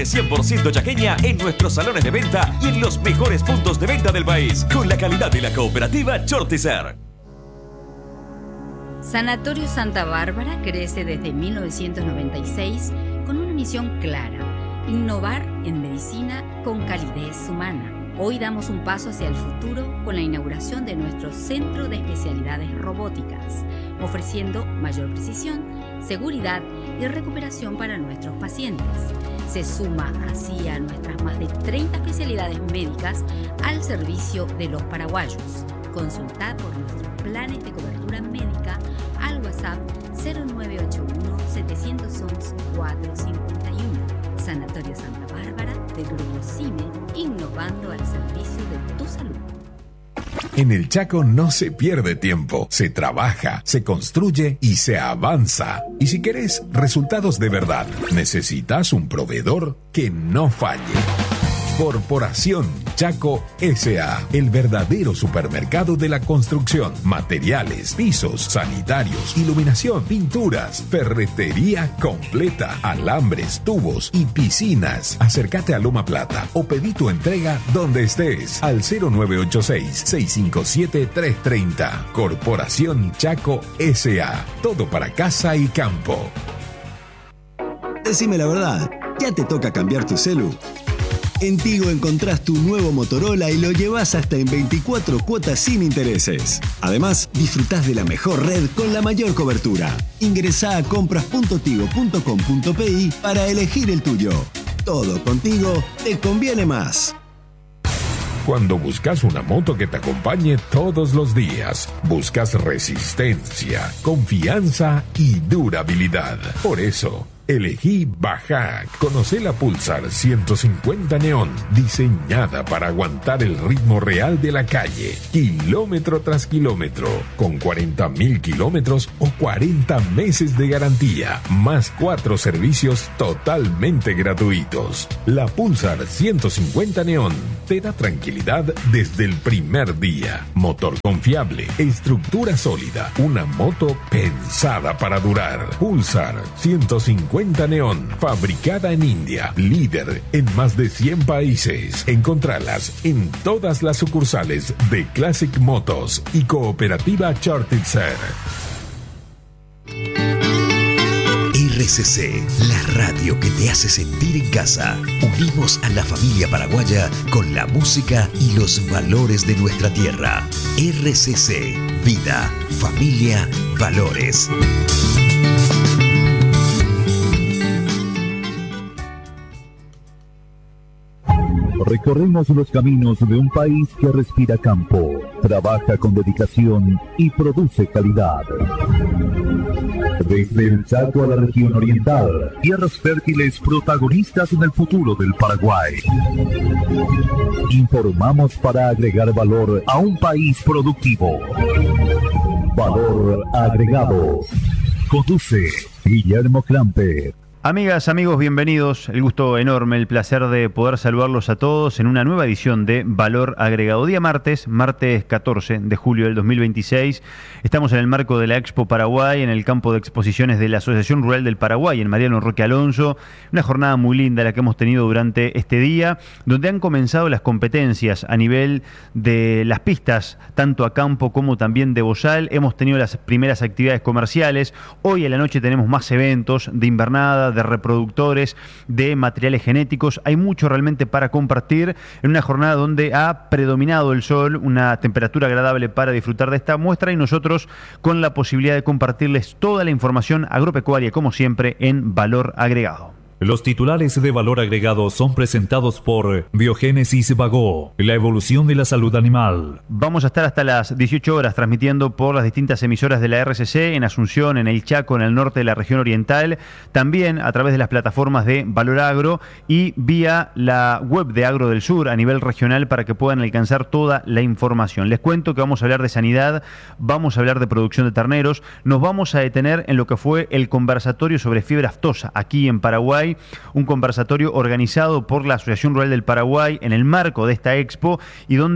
100% chaqueña en nuestros salones de venta y en los mejores puntos de venta del país, con la calidad de la cooperativa Chortizer. Sanatorio Santa Bárbara crece desde 1996 con una misión clara: innovar en medicina con calidez humana. Hoy damos un paso hacia el futuro con la inauguración de nuestro Centro de Especialidades Robóticas, ofreciendo mayor precisión, seguridad y recuperación para nuestros pacientes. Se suma así a nuestras más de 30 especialidades médicas al servicio de los paraguayos. Consultad por nuestros planes de cobertura médica al WhatsApp 0981-711-451. Sanatorio Santa Bárbara del Grupo CIME, innovando al servicio de tu salud. En el Chaco no se pierde tiempo, se trabaja, se construye y se avanza. Y si querés resultados de verdad, necesitas un proveedor que no falle. Corporación Chaco S.A., el verdadero supermercado de la construcción, materiales, pisos, sanitarios, iluminación, pinturas, ferretería completa, alambres, tubos y piscinas. Acércate a Loma Plata o pedí tu entrega donde estés al 0986-657-330. Corporación Chaco S.A., todo para casa y campo. Decime la verdad, ¿ya te toca cambiar tu celu? En Tigo encontrás tu nuevo Motorola y lo llevas hasta en 24 cuotas sin intereses. Además, disfrutás de la mejor red con la mayor cobertura. Ingresá a compras.tigo.com.pi para elegir el tuyo. Todo contigo te conviene más. Cuando buscas una moto que te acompañe todos los días, buscas resistencia, confianza y durabilidad. Por eso, elegí Bajac. Conocé la Pulsar 150 Neon, diseñada para aguantar el ritmo real de la calle, kilómetro tras kilómetro, con 40.000 kilómetros o 40 meses de garantía, más 4 servicios totalmente gratuitos. La Pulsar 150 Neon te da tranquilidad desde el primer día. Motor confiable, estructura sólida, una moto pensada para durar. Pulsar 150 Neon, fabricada en India, líder en más de 100 países. Encontralas en todas las sucursales de Classic Motos y Cooperativa Chortizer. RCC, la radio que te hace sentir en casa. Unimos a la familia paraguaya con la música y los valores de nuestra tierra. RCC, vida, familia, valores. Recorremos los caminos de un país que respira campo, trabaja con dedicación y produce calidad. Desde el Chaco a la región oriental, tierras fértiles protagonistas en el futuro del Paraguay. Informamos para agregar valor a un país productivo. Valor agregado. Conduce Guillermo Clamper. Amigas, amigos, bienvenidos. El gusto enorme, el placer de poder saludarlos a todos en una nueva edición de Valor Agregado. Día martes 14 de julio del 2026. Estamos en el marco de la Expo Paraguay, en el campo de exposiciones de la Asociación Rural del Paraguay, en Mariano Roque Alonso. Una jornada muy linda la que hemos tenido durante este día, donde han comenzado las competencias a nivel de las pistas, tanto a campo como también de bozal. Hemos tenido las primeras actividades comerciales. Hoy a la noche tenemos más eventos de invernada, de reproductores, de materiales genéticos. Hay mucho realmente para compartir en una jornada donde ha predominado el sol, una temperatura agradable para disfrutar de esta muestra, y nosotros con la posibilidad de compartirles toda la información agropecuaria, como siempre, en Valor Agregado. Los titulares de Valor Agregado son presentados por Biogénesis Bagó, la evolución de la salud animal. Vamos a estar hasta las 18 horas transmitiendo por las distintas emisoras de la RCC en Asunción, en el Chaco, en el norte de la región oriental, también a través de las plataformas de Valor Agro y vía la web de Agro del Sur a nivel regional para que puedan alcanzar toda la información. Les cuento que vamos a hablar de sanidad, vamos a hablar de producción de terneros, nos vamos a detener en lo que fue el conversatorio sobre fiebre aftosa aquí en Paraguay, un conversatorio organizado por la Asociación Rural del Paraguay en el marco de esta expo y donde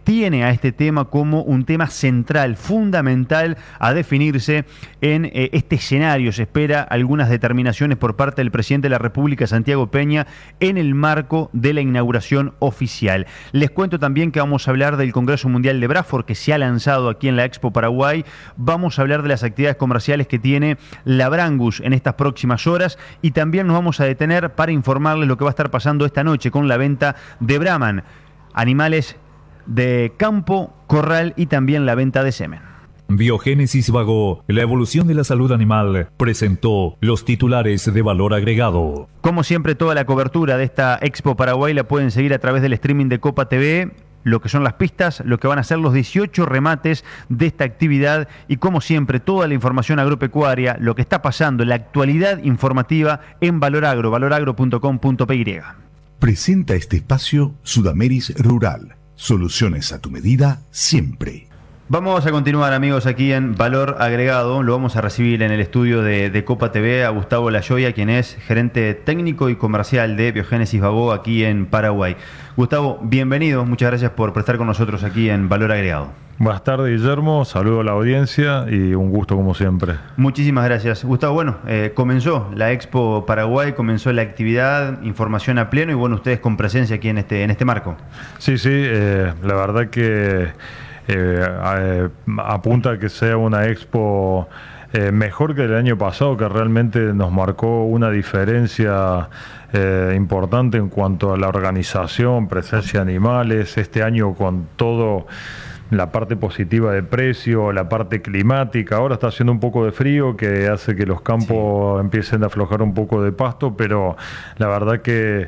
tiene a este tema como un tema central, fundamental a definirse en este escenario. Se espera algunas determinaciones por parte del presidente de la República, Santiago Peña, en el marco de la inauguración oficial. Les cuento también que vamos a hablar del Congreso Mundial de Brasfor, que se ha lanzado aquí en la Expo Paraguay. Vamos a hablar de las actividades comerciales que tiene la Brangus en estas próximas horas, y también nos vamos a detener para informarles lo que va a estar pasando esta noche con la venta de Brahman, animales de campo, corral, y también la venta de semen. Biogénesis Vago, la evolución de la salud animal, presentó los titulares de valor agregado. Como siempre, toda la cobertura de esta Expo Paraguay la pueden seguir a través del streaming de Copa TV, lo que son las pistas, lo que van a ser los 18 remates de esta actividad, y como siempre toda la información agropecuaria, lo que está pasando, la actualidad informativa en Valoragro, valoragro.com.py. Presenta este espacio Sudameris Rural. Soluciones a tu medida siempre. Vamos a continuar, amigos, aquí en Valor Agregado. Lo vamos a recibir en el estudio de Copa TV a Gustavo Layoya, quien es gerente técnico y comercial de Biogénesis Vago aquí en Paraguay. Gustavo, bienvenido. Muchas gracias por estar con nosotros aquí en Valor Agregado. Buenas tardes, Guillermo. Saludo a la audiencia y un gusto como siempre. Muchísimas gracias. Gustavo, bueno, comenzó la Expo Paraguay, comenzó la actividad, información a pleno, y bueno, ustedes con presencia aquí en este marco. Sí, la verdad que apunta a que sea una expo mejor que el año pasado, que realmente nos marcó una diferencia importante en cuanto a la organización, presencia de animales. Este año con todo la parte positiva de precio, la parte climática. Ahora está haciendo un poco de frío que hace que los campos empiecen a aflojar un poco de pasto, pero la verdad que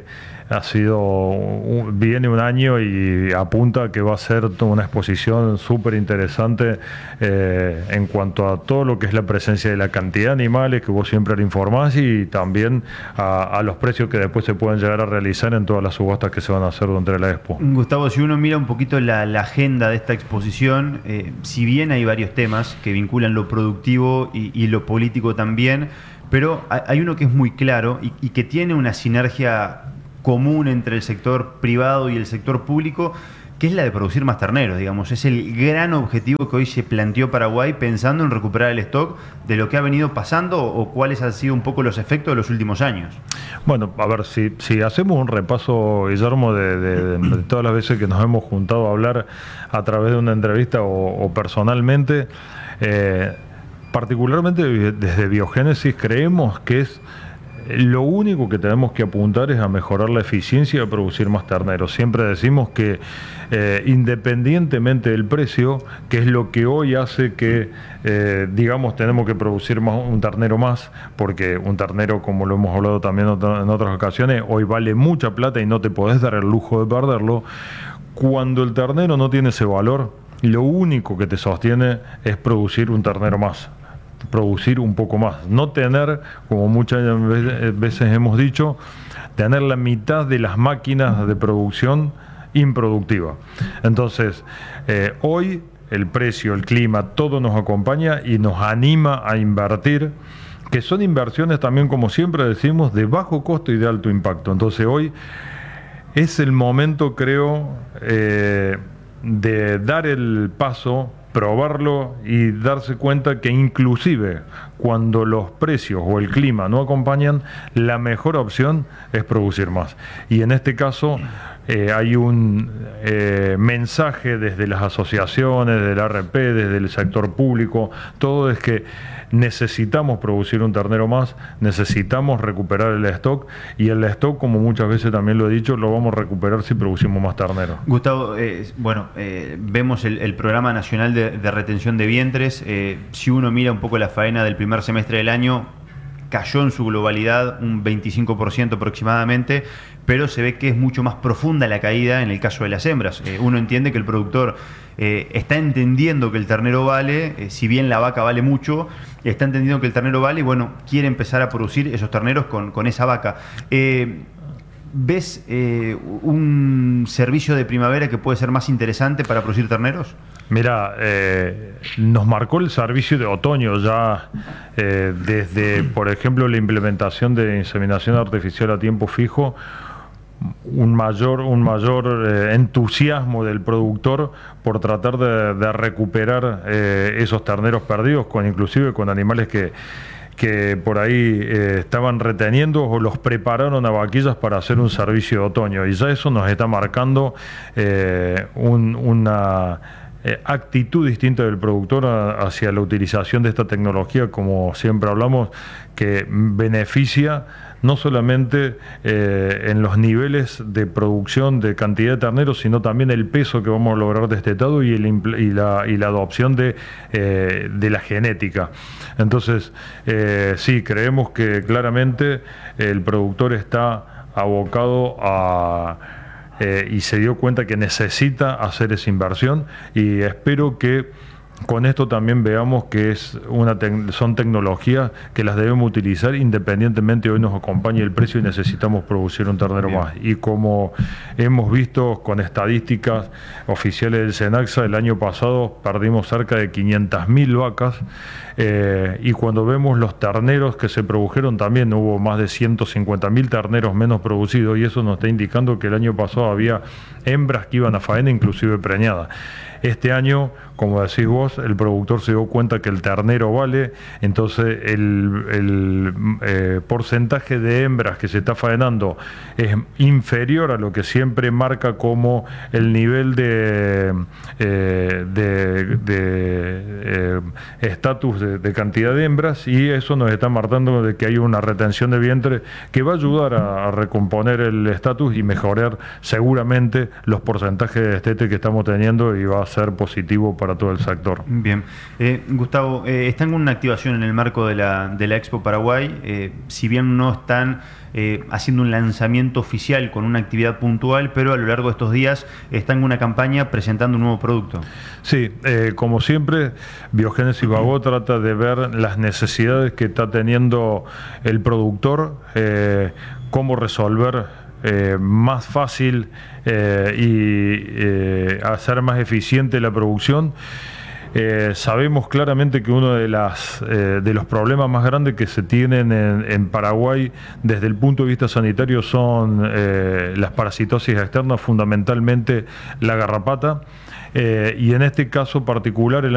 viene un año y apunta a que va a ser una exposición súper interesante en cuanto a todo lo que es la presencia de la cantidad de animales que vos siempre le informás, y también a los precios que después se pueden llegar a realizar en todas las subastas que se van a hacer durante la Expo. Gustavo, si uno mira un poquito la agenda de esta exposición, si bien hay varios temas que vinculan lo productivo y lo político también, pero hay uno que es muy claro y que tiene una sinergia común entre el sector privado y el sector público, que es la de producir más terneros, digamos. Es el gran objetivo que hoy se planteó Paraguay, pensando en recuperar el stock de lo que ha venido pasando, o cuáles han sido un poco los efectos de los últimos años. Bueno, a ver, si hacemos un repaso, Guillermo, de todas las veces que nos hemos juntado a hablar a través de una entrevista o personalmente, particularmente desde Biogénesis creemos que es lo único que tenemos que apuntar es a mejorar la eficiencia de producir más terneros. Siempre decimos que independientemente del precio, que es lo que hoy hace que, digamos, tenemos que producir un ternero más, porque un ternero, como lo hemos hablado también en otras ocasiones, hoy vale mucha plata y no te podés dar el lujo de perderlo. Cuando el ternero no tiene ese valor, lo único que te sostiene es producir un ternero más, producir un poco más, no tener, como muchas veces hemos dicho, tener la mitad de las máquinas de producción improductiva. Entonces, hoy el precio, el clima, todo nos acompaña y nos anima a invertir, que son inversiones también, como siempre decimos, de bajo costo y de alto impacto. Entonces hoy es el momento, creo, de dar el paso, probarlo y darse cuenta que inclusive cuando los precios o el clima no acompañan, la mejor opción es producir más. Y en este caso hay un mensaje desde las asociaciones, del ARP, desde el sector público, todo es que necesitamos producir un ternero más, necesitamos recuperar el stock, y el stock, como muchas veces también lo he dicho, lo vamos a recuperar si producimos más terneros. Gustavo, vemos el Programa Nacional de Retención de Vientres. Si uno mira un poco la faena del primer semestre del año, cayó en su globalidad un 25% aproximadamente, pero se ve que es mucho más profunda la caída en el caso de las hembras. Uno entiende que el productor está entendiendo que el ternero vale, si bien la vaca vale mucho, está entendiendo que el ternero vale y bueno, quiere empezar a producir esos terneros con esa vaca. ¿Ves un servicio de primavera que puede ser más interesante para producir terneros? Mira, nos marcó el servicio de otoño ya desde, por ejemplo, la implementación de inseminación artificial a tiempo fijo, un mayor entusiasmo del productor por tratar de recuperar esos terneros perdidos, inclusive con animales que por ahí estaban reteniendo o los prepararon a vaquillas para hacer un servicio de otoño, y ya eso nos está marcando una actitud distinta del productor hacia la utilización de esta tecnología, como siempre hablamos, que beneficia no solamente en los niveles de producción de cantidad de terneros, sino también el peso que vamos a lograr destetado y la adopción de la genética. Entonces, sí, creemos que claramente el productor está abocado y se dio cuenta que necesita hacer esa inversión, y espero que con esto también veamos que son tecnologías que las debemos utilizar independientemente hoy nos acompañe el precio y necesitamos producir un ternero más. Y como hemos visto con estadísticas oficiales del SENACSA, el año pasado perdimos cerca de 500.000 vacas, y cuando vemos los terneros que se produjeron también hubo más de 150.000 terneros menos producidos, y eso nos está indicando que el año pasado había hembras que iban a faena inclusive preñadas. Este año, como decís vos, el productor se dio cuenta que el ternero vale, entonces el porcentaje de hembras que se está faenando es inferior a lo que siempre marca como el nivel de estatus de cantidad de hembras, y eso nos está marcando de que hay una retención de vientre que va a ayudar a recomponer el estatus y mejorar seguramente los porcentajes de destete que estamos teniendo, y va a ser positivo para todo el sector. Bien. Gustavo, están con una activación en el marco de la Expo Paraguay, si bien no están haciendo un lanzamiento oficial con una actividad puntual, pero a lo largo de estos días están en una campaña presentando un nuevo producto. Sí, como siempre, Biogénesis Bagó trata de ver las necesidades que está teniendo el productor, cómo resolver más fácil y hacer más eficiente la producción. Sabemos claramente que uno de los problemas más grandes que se tienen en Paraguay desde el punto de vista sanitario son las parasitosis externas, fundamentalmente la garrapata, y en este caso particular